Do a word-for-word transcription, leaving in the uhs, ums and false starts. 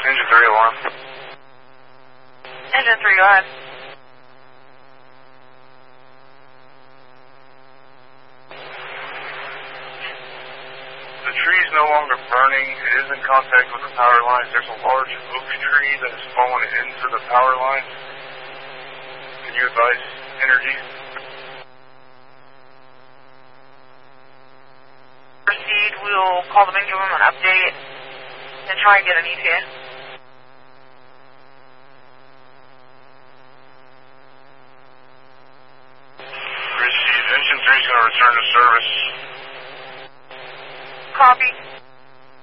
Engine three alarm. Engine three, go ahead. The tree is no longer burning. It is in contact with the power lines. There's a large oak tree that has fallen into the power lines. Can you advise energy? Proceed. We'll call them and give them an update and try and get an E T A. Proceed. Engine three is going to return to service. Copy.